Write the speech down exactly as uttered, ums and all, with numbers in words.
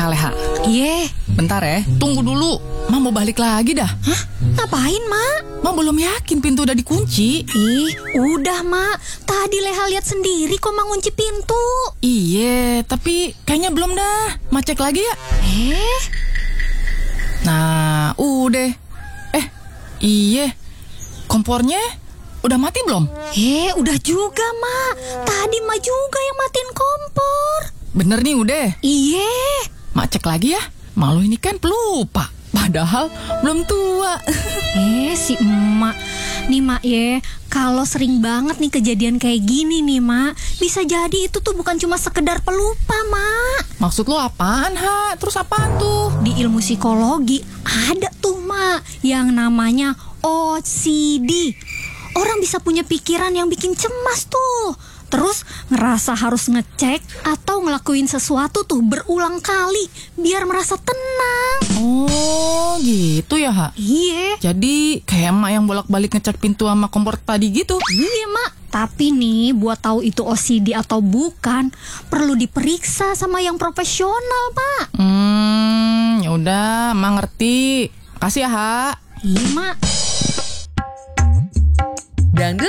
Bentar ya, Ha. Iya. Bentar ya, tunggu dulu. Ma mau balik lagi dah. Hah? Ngapain, Mak? Ma belum yakin pintu udah dikunci. Ih, udah, Mak. Tadi Leha lihat sendiri kok Ma ngunci pintu. Iya, tapi kayaknya belum dah. Ma cek lagi ya. Eh? Nah, udah. Eh, iya. Kompornya udah mati belum? Eh, udah juga, Mak. Tadi Ma juga yang matiin kompor. Bener nih udah. Iya. Ma cek lagi ya. Malu ini kan pelupa. Padahal belum tua. Eh, si emak. Nih, Mak, ya. Kalau sering banget nih kejadian kayak gini nih, Mak. Bisa jadi itu tuh bukan cuma sekedar pelupa, Mak. Maksud lo apaan, Ha? Terus apaan tuh? Di ilmu psikologi ada tuh, Mak, yang namanya O C D. Orang bisa punya pikiran yang bikin cemas tuh. Terus ngerasa harus ngecek atau ngelakuin sesuatu tuh berulang kali biar merasa tenang. Oh, gitu ya, Ha? Iya. Jadi kayak emak yang bolak-balik ngecek pintu sama kompor tadi gitu. Iya, Mak. Tapi nih, buat tahu itu O C D atau bukan, perlu diperiksa sama yang profesional, Mak. Hmm, ya udah, Mak ngerti. Makasih ya, Ha. Iya, Mak. Dangdut